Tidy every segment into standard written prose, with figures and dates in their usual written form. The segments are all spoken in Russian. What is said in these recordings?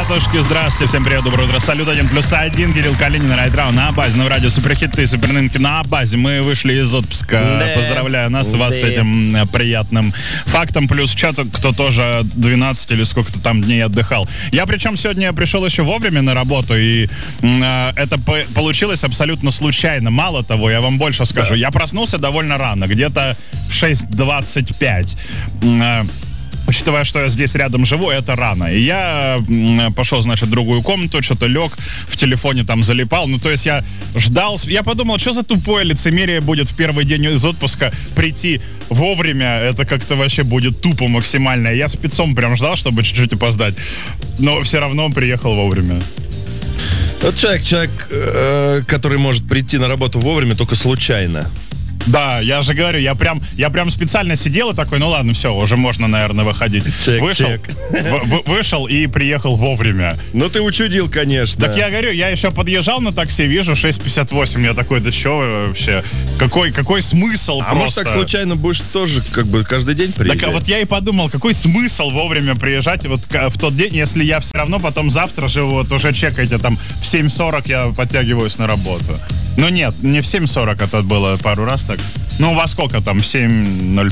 Ребятушки, здравствуйте, всем привет, доброе утро. Салют 1+1, Кирилл Калинин, Райдрау на базе, на радио Суперхиты, Супернынки на базе. Мы вышли из отпуска. Да. Поздравляю нас, вас с этим приятным фактом. Плюс кто тоже 12 или сколько-то там дней отдыхал. Я причем сегодня пришел еще вовремя на работу, и это получилось абсолютно случайно. Мало того, я вам больше скажу. Да. Я проснулся довольно рано, где-то в 6:25. Учитывая, что я здесь рядом живу, это рано. И я пошел, значит, в другую комнату, что-то лег, в телефоне там залипал. Ну, то есть я ждал, я подумал, что за тупое лицемерие будет в первый день из отпуска прийти вовремя. Это как-то вообще будет тупо максимально. Я спецом прям ждал, чтобы чуть-чуть опоздать. Но все равно приехал вовремя. Вот человек, который может прийти на работу вовремя только случайно. Да, я же говорю, я прям специально сидел и такой, ну ладно, все, уже можно, наверное, выходить. Вышел и приехал вовремя. Ну ты учудил, конечно. Так я говорю, я еще подъезжал на такси, вижу 6:58, я такой, да что вы вообще? Какой смысл просто? А может так случайно будешь тоже как бы каждый день приезжать? Так вот я и подумал, какой смысл вовремя приезжать вот в тот день, если я все равно потом завтра же вот уже чекайте, там в 7:40 я подтягиваюсь на работу. Ну нет, не в 7:40, это было пару раз так. Ну, во сколько там? 7:05.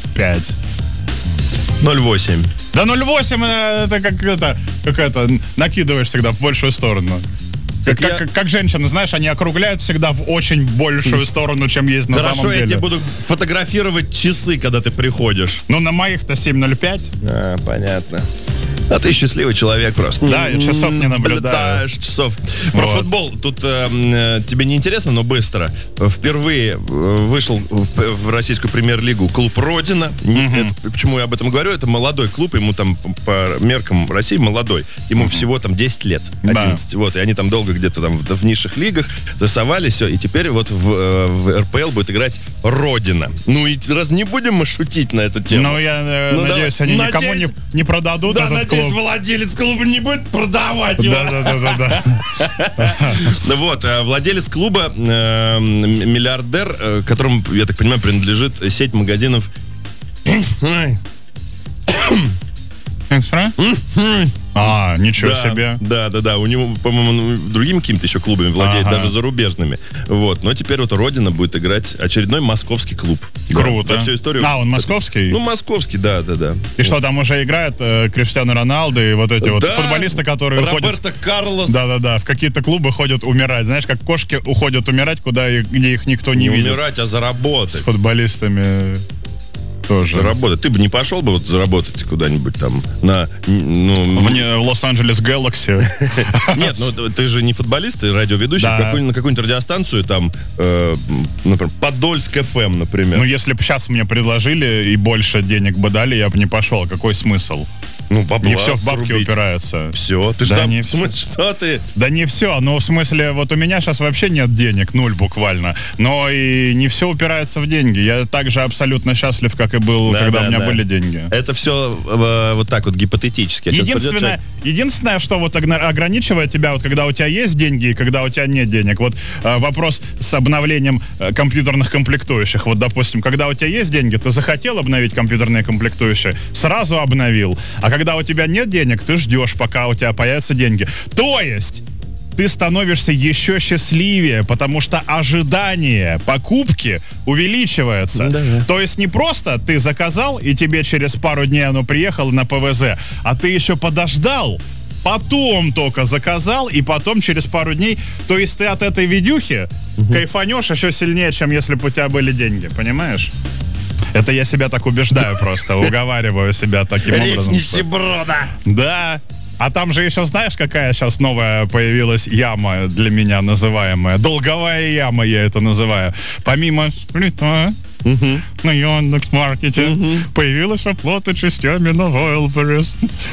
0:8. Да 0:8 это как это накидываешь всегда в большую сторону. Как женщины, знаешь, они округляют всегда в очень большую сторону, чем есть на самом деле. Хорошо, я тебе буду фотографировать часы, когда ты приходишь. Ну, на моих-то 7:05. А, понятно. А ты счастливый человек просто. Да, я часов не наблюдаю. Часов. Про футбол. Тут тебе не интересно, но быстро. Впервые вышел в российскую премьер-лигу клуб «Родина». Это, почему я об этом говорю? Это молодой клуб, ему там по меркам России молодой. Ему всего там 10 лет, 11. Да. Вот, и они там долго где-то там в низших лигах тусовались, все. И теперь вот в РПЛ будет играть «Родина». Ну и раз не будем мы шутить на эту тему. Ну, я надеюсь, они никому не продадут этот клуб. Надеюсь, владелец клуба не будет продавать его. Да. Вот, владелец клуба, миллиардер, которому, я так понимаю, принадлежит сеть магазинов. Ничего себе. Да. У него, по-моему, другими какими-то еще клубами владеет, даже зарубежными. Вот. Но теперь вот «Родина» будет играть очередной московский клуб. Круто. За всю историю. Он московский? Ну, московский, да. И что, там уже играет Криштиано Роналдо и вот эти вот футболисты, которые уходят... Роберто Карлос. Да. В какие-то клубы ходят умирать. Знаешь, как кошки уходят умирать, где их никто не видит. Не умирать, а заработать. С футболистами... Тоже. Заработать. Ты бы не пошел бы вот заработать куда-нибудь там в Лос-Анджелес Galaxy. Нет, ну ты же не футболист, ты радиоведущий, на какую-нибудь радиостанцию там, например, Подольск ФМ, например. Ну, если бы сейчас мне предложили и больше денег бы дали, я бы не пошел. Какой смысл? Ну, бабла, не все в бабки упирается. Все? Ты же там, в смысле, что ты? Да не все, ну, в смысле, вот у меня сейчас вообще нет денег, 0 буквально. Но и не все упирается в деньги. Я также абсолютно счастлив, как и был, когда у меня были деньги. Это все вот так вот гипотетически. Единственное, что вот ограничивает тебя, вот когда у тебя есть деньги и когда у тебя нет денег. Вот вопрос с обновлением компьютерных комплектующих. Вот, допустим, когда у тебя есть деньги, ты захотел обновить компьютерные комплектующие, сразу обновил. А когда у тебя нет денег, ты ждешь, пока у тебя появятся деньги. То есть ты становишься еще счастливее, потому что ожидание покупки увеличивается. Да. То есть не просто ты заказал, и тебе через пару дней оно приехало на ПВЗ, а ты еще подождал, потом только заказал, и потом через пару дней. То есть ты от этой видюхи кайфанешь еще сильнее, чем если бы у тебя были деньги, понимаешь? Это я себя так убеждаю просто, уговариваю себя таким образом. Речь нищеброда. Да. А там же еще знаешь, какая сейчас новая появилась яма для меня называемая? Долговая яма я это называю. Помимо сплита на Яндекс.Маркете появилась оплата частями на Wildberries.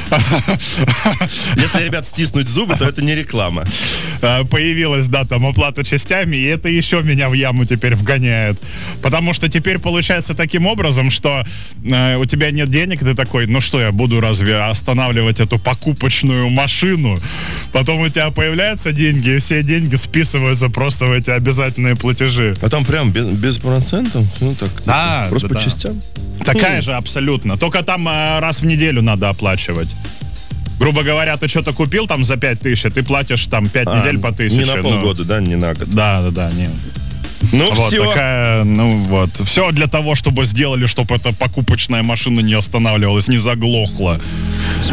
Если, ребят, стиснуть зубы, то это не реклама. Появилась, да, там оплата частями, и это еще меня в яму теперь вгоняет. Потому что теперь получается таким образом, что у тебя нет денег, ты такой, ну что, я буду разве останавливать эту покупочную машину? Потом у тебя появляются деньги, и все деньги списываются просто в эти обязательные платежи. А там прям без процентов? Ну так, да, просто по частям? Такая же абсолютно. Только там раз в неделю надо оплачивать. грубо говоря, ты что-то купил там за 5000, ты платишь там 5 недель по 1000. Не на полгода, да, не на год. Да, не. Ну, вот все. такая, все для того, чтобы сделали, чтобы эта покупочная машина не останавливалась, не заглохла.